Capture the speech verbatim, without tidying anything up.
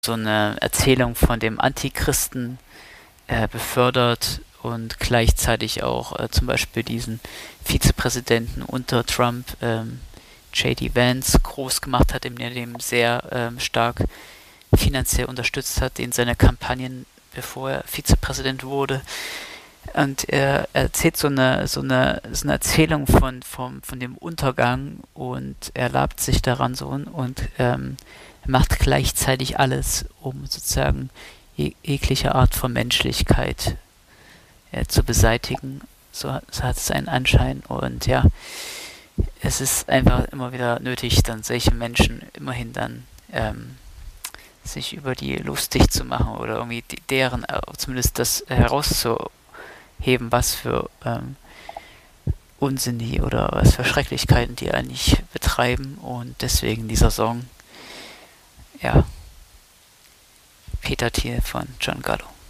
so eine Erzählung von dem Antichristen äh, befördert und gleichzeitig auch äh, zum Beispiel diesen Vizepräsidenten unter Trump, ähm, J D. Vance, groß gemacht hat, indem er dem sehr ähm, stark finanziell unterstützt hat in seine Kampagnen, bevor er Vizepräsident wurde. Und er erzählt so eine, so eine, so eine Erzählung von, von, von dem Untergang und er labt sich daran so und ähm, macht gleichzeitig alles, um sozusagen je, jegliche Art von Menschlichkeit äh, zu beseitigen. So, so hat es einen Anschein. Und ja, es ist einfach immer wieder nötig, dann solche Menschen immerhin dann ähm, sich über die lustig zu machen oder irgendwie die, deren, äh, zumindest das herauszuheben, was für ähm, Unsinn die oder was für Schrecklichkeiten die eigentlich betreiben. Und deswegen dieser Song, ja, Peter Thiel von John Gallo.